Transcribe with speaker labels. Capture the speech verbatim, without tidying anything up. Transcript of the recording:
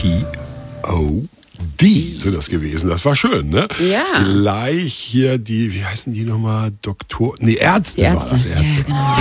Speaker 1: P O D sind das gewesen. Das war schön, ne?
Speaker 2: Ja.
Speaker 1: Gleich hier die, wie heißen die nochmal? Doktor, nee, Ärzte,
Speaker 2: Die Ärzte.
Speaker 1: war das, Ärzte.
Speaker 2: Ja, genau.